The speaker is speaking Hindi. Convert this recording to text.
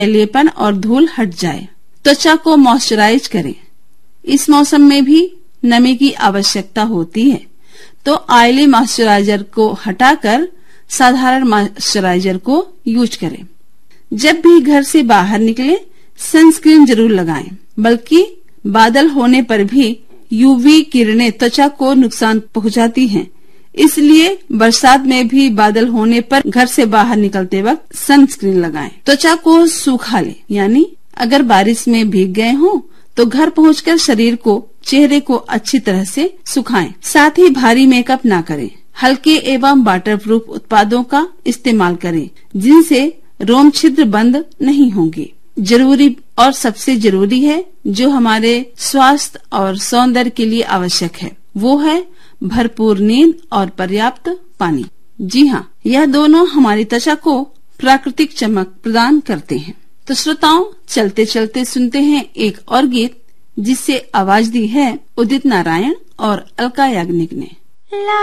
मैलेपन और धूल हट जाए। त्वचा को मॉइस्चराइज करें। इस मौसम में भी नमी की आवश्यकता होती है, तो ऑयली मॉइस्चराइजर को हटाकर साधारण मॉइस्चराइजर को यूज करें। जब भी घर से बाहर निकले सनस्क्रीन जरूर लगाएं, बल्कि बादल होने पर भी यूवी किरणें त्वचा को नुकसान पहुंचाती हैं। इसलिए बरसात में भी बादल होने पर घर से बाहर निकलते वक्त सनस्क्रीन लगाएं। त्वचा को सूखा लें, यानी अगर बारिश में भीग गए हों तो घर पहुंचकर शरीर को, चेहरे को अच्छी तरह से सुखाएं। साथ ही भारी मेकअप ना करें। हल्के एवं वाटरप्रूफ उत्पादों का इस्तेमाल करें, जिनसे रोम छिद्र बंद नहीं होंगे। जरूरी और सबसे जरूरी है, जो हमारे स्वास्थ्य और सौंदर्य के लिए आवश्यक है, वो है भरपूर नींद और पर्याप्त पानी। जी हाँ, यह दोनों हमारी त्वचा को प्राकृतिक चमक प्रदान करते हैं। तो श्रोताओं, चलते चलते सुनते हैं एक और गीत, जिससे आवाज दी है उदित नारायण और अलका याग्निक ने।